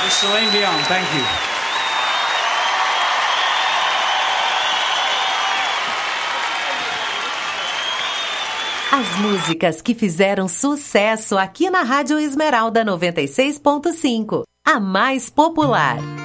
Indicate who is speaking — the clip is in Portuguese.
Speaker 1: Celine Dion, thank you.
Speaker 2: As músicas que fizeram sucesso aqui na Rádio Esmeralda 96.5, a mais popular.